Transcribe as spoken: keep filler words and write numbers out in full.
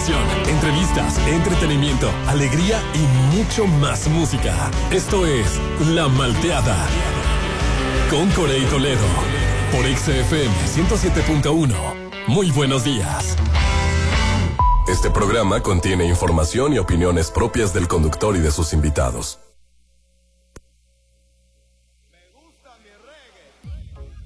información, entrevistas, entretenimiento, alegría y mucho más música. Esto es La Malteada con Corey Toledo por X F M ciento siete punto uno. Muy buenos días. Este programa contiene información y opiniones propias del conductor y de sus invitados.